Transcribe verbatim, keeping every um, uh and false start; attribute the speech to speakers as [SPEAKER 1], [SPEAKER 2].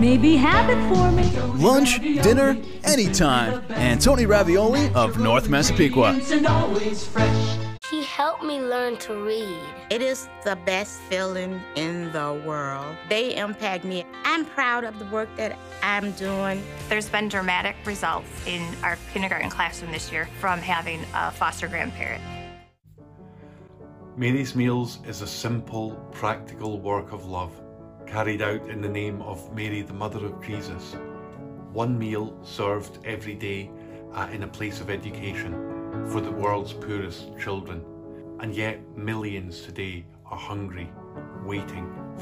[SPEAKER 1] Maybe have it for me.
[SPEAKER 2] Lunch, dinner, anytime. Antoni Ravioli of North Massapequa.
[SPEAKER 3] He helped me learn to read.
[SPEAKER 4] It is the best feeling in the world. They impact me. I'm proud of the work that I'm doing.
[SPEAKER 5] There's been dramatic results in our kindergarten classroom this year from having a foster grandparent.
[SPEAKER 6] Mary's Meals is a simple, practical work of love, carried out in the name of Mary, the Mother of Jesus. One meal served every day uh, in a place of education for the world's poorest children. And yet millions today are hungry, waiting